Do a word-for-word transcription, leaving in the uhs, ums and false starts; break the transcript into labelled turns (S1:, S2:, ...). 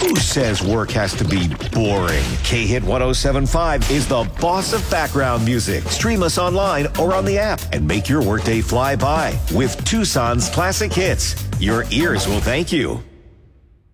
S1: Who says work has to be boring? K-Hit one oh seven point five is the boss of background music. Stream us online or on the app and make your workday fly by with Tucson's classic hits. Your ears will thank you.